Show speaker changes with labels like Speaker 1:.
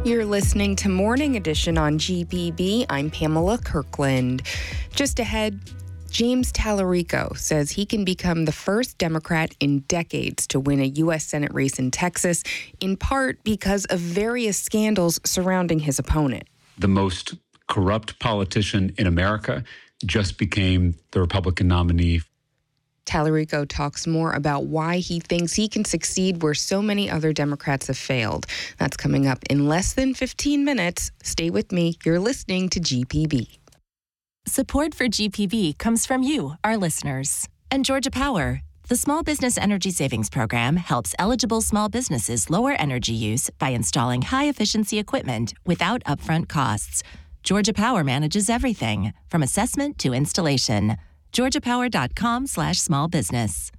Speaker 1: You're listening to Morning Edition on GPB. I'm Pamela Kirkland. Just ahead, James Tallarico says he can become the first Democrat in decades to win a U.S. Senate race in Texas, in part because of various scandals surrounding his opponent.
Speaker 2: The most corrupt politician in America just became the Republican nominee.
Speaker 1: Tallarico talks more about why he thinks he can succeed where so many other Democrats have failed. That's coming up in less than 15 minutes. Stay with me. You're listening to GPB.
Speaker 3: Support for GPB comes from you, our listeners. And Georgia Power. The Small Business Energy Savings Program helps eligible small businesses lower energy use by installing high-efficiency equipment without upfront costs. Georgia Power manages everything, from assessment to installation. GeorgiaPower.com/smallbusiness.